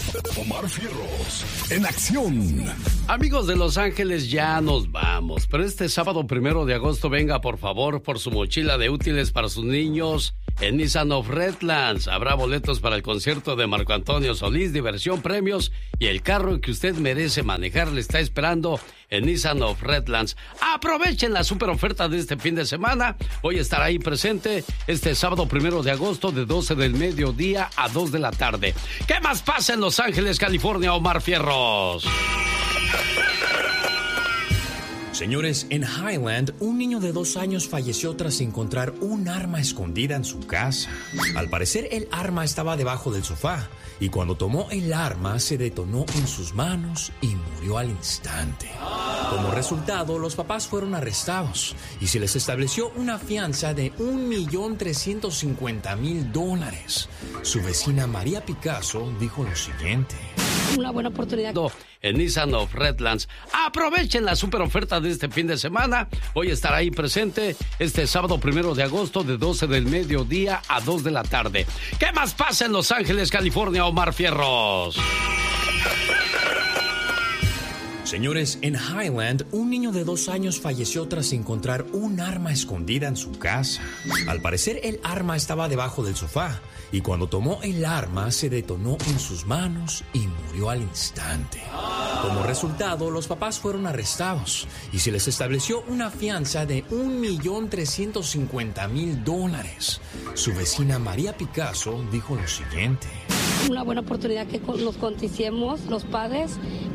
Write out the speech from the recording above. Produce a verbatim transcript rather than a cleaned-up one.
Omar Fierros, en acción. Amigos de Los Ángeles, ya nos vamos. Pero este sábado primero de agosto, venga por favor por su mochila de útiles para sus niños en Nissan of Redlands. Habrá boletos para el concierto de Marco Antonio Solís, diversión, premios y el carro que usted merece manejar le está esperando en Nissan of Redlands. Aprovechen la super oferta de este fin de semana. Voy a estar ahí presente este sábado primero de agosto de doce del mediodía a dos de la tarde. ¿Qué más pasa en Los Ángeles, California, Omar Fierros? Señores, en Highland, un niño de dos años falleció tras encontrar un arma escondida en su casa. Al parecer, el arma estaba debajo del sofá y cuando tomó el arma se detonó en sus manos y murió al instante. Como resultado, los papás fueron arrestados y se les estableció una fianza de un millón trescientos cincuenta mil dólares. Su vecina María Picasso dijo lo siguiente: una buena oportunidad. En Nissan of Redlands. Aprovechen la super oferta de este fin de semana. Voy a estar ahí presente este sábado primero de agosto de doce del mediodía a dos de la tarde. ¿Qué más pasa en Los Ángeles, California, Omar Fierros? Señores, en Highland, un niño de dos años falleció tras encontrar un arma escondida en su casa. Al parecer, el arma estaba debajo del sofá y cuando tomó el arma se detonó en sus manos y murió al instante. Como resultado, los papás fueron arrestados y se les estableció una fianza de un millón trescientos cincuenta mil dólares. Su vecina María Picasso dijo lo siguiente: una buena oportunidad que nos conocimos los padres